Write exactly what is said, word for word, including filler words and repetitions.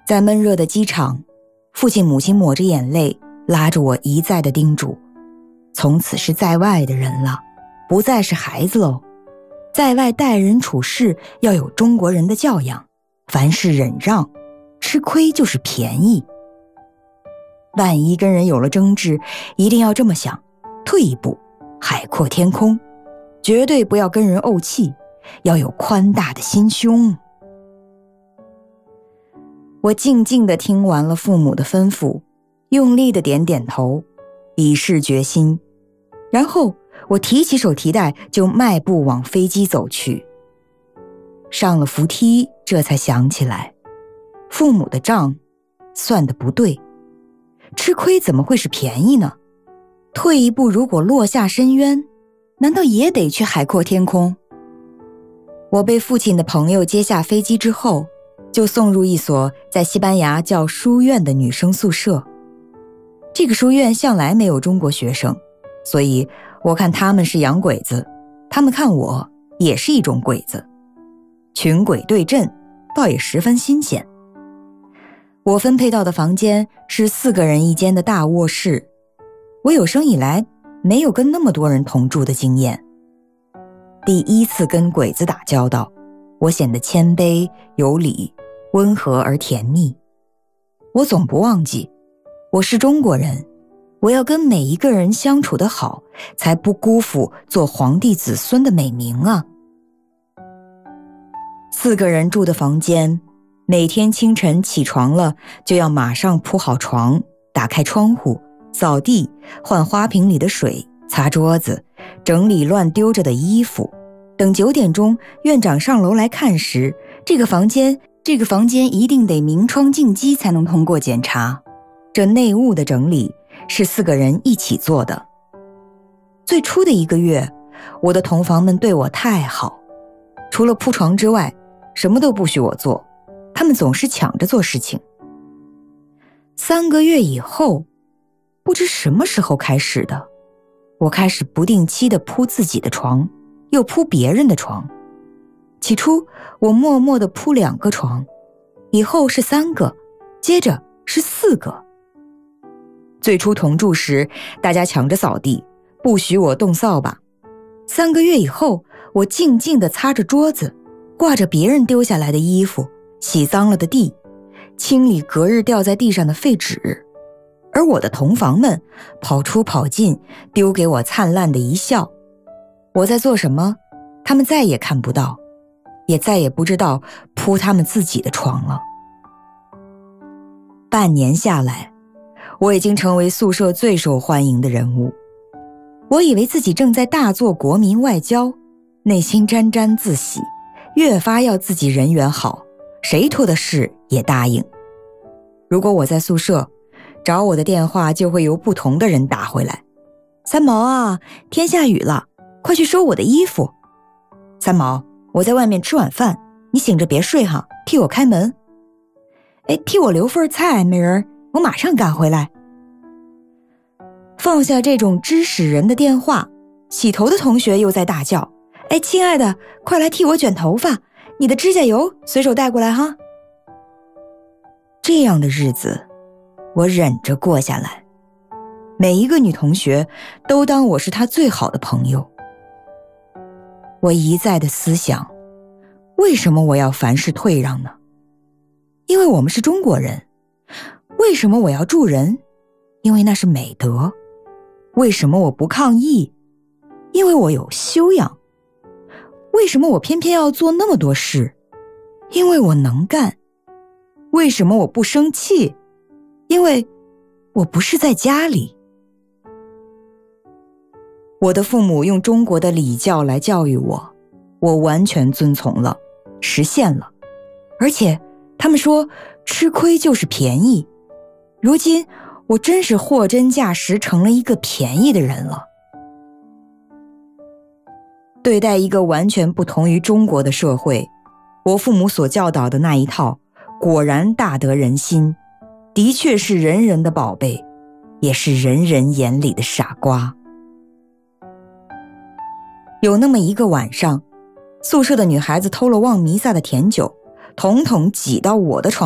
在闷热的机场，父亲母亲抹着眼泪，拉着我一再的叮嘱，从此是在外的人了，不再是孩子喽。在外待人处事要有中国人的教养，凡事忍让，吃亏就是便宜。万一跟人有了争执，一定要这么想，退一步，海阔天空，绝对不要跟人怄气，要有宽大的心胸。我静静地听完了父母的吩咐，用力地点点头，以示决心。然后我提起手提袋，就迈步往飞机走去。上了扶梯，这才想起来，父母的账算得不对，吃亏怎么会是便宜呢？退一步，如果落下深渊，难道也得去海阔天空？我被父亲的朋友接下飞机之后，就送入一所在西班牙叫书院的女生宿舍。这个书院向来没有中国学生，所以我看他们是洋鬼子，他们看我也是一种鬼子。群鬼对阵，倒也十分新鲜。我分配到的房间是四个人一间的大卧室，我有生以来没有跟那么多人同住的经验。第一次跟鬼子打交道，我显得谦卑有礼，温和而甜蜜。我总不忘记，我是中国人，我要跟每一个人相处得好，才不辜负做皇帝子孙的美名啊。四个人住的房间，每天清晨起床了，就要马上铺好床，打开窗户，扫地，换花瓶里的水，擦桌子，整理乱丢着的衣服。等九点钟院长上楼来看时，这个房间这个房间一定得明窗净几才能通过检查。这内务的整理是四个人一起做的。最初的一个月，我的同房们对我太好，除了铺床之外，什么都不许我做，他们总是抢着做事情。三个月以后，不知什么时候开始的，我开始不定期地铺自己的床，又铺别人的床。起初我默默地铺两个床，以后是三个，接着是四个。最初同住时，大家抢着扫地，不许我动扫把。三个月以后，我静静地擦着桌子，挂着别人丢下来的衣服，洗脏了的地，清理隔日掉在地上的废纸。而我的同房们跑出跑进，丢给我灿烂的一笑。我在做什么，他们再也看不到，也再也不知道铺他们自己的床了。半年下来，我已经成为宿舍最受欢迎的人物。我以为自己正在大做国民外交，内心沾沾自喜，越发要自己人缘好，谁托的事也答应。如果我在宿舍，找我的电话就会由不同的人打回来。三毛啊，天下雨了，快去收我的衣服。三毛，我在外面吃晚饭，你醒着别睡哈，替我开门。哎，替我留份菜，美人，我马上赶回来。放下这种指使人的电话，洗头的同学又在大叫，哎，亲爱的，快来替我卷头发，你的指甲油随手带过来哈。这样的日子我忍着过下来，每一个女同学都当我是她最好的朋友。我一再的思想，为什么我要凡事退让呢？因为我们是中国人。为什么我要助人？因为那是美德。为什么我不抗议？因为我有修养。为什么我偏偏要做那么多事？因为我能干。为什么我不生气？因为我不是在家里。我的父母用中国的礼教来教育我，我完全遵从了，实现了。而且他们说吃亏就是便宜，如今我真是货真价实成了一个便宜的人了。对待一个完全不同于中国的社会，我父母所教导的那一套果然大得人心，的确是人人的宝贝，也是人人眼里的傻瓜。有那么一个晚上，宿舍的女孩子偷了望弥撒的甜酒，统统挤到我的床